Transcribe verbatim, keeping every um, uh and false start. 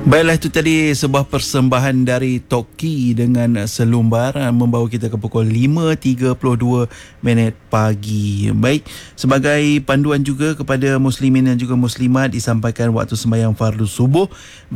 Baiklah, itu tadi sebuah persembahan dari Toki dengan Selumbar membawa kita ke pukul lima tiga puluh dua minit pagi. Baik, sebagai panduan juga kepada muslimin dan juga muslimat disampaikan waktu sembahyang fardu subuh.